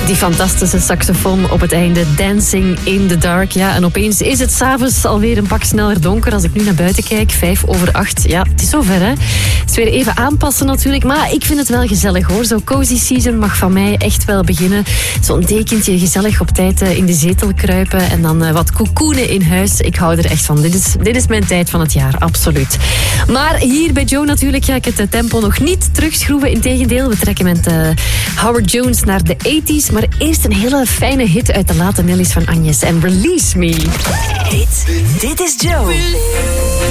Die fantastische saxofoon op het einde. Dancing in the dark. Ja, en opeens is het 's avonds alweer een pak sneller donker. Als ik nu naar buiten kijk, 7:05. Ja, het is zover, hè. Het is weer even aanpassen natuurlijk. Maar ik vind het wel gezellig, hoor. Zo cozy season mag van mij echt wel beginnen. Zo'n dekentje, gezellig op tijd in de zetel kruipen. En dan wat cocoenen in huis. Ik hou er echt van. Dit is mijn tijd van het jaar, absoluut. Maar hier bij Joe natuurlijk ga ik het tempo nog niet terugschroeven. Integendeel, we trekken met Howard Jones naar de 80s. Maar eerst een hele fijne hit uit de late Nellies van Agnes. En Release Me. Dit is Joe.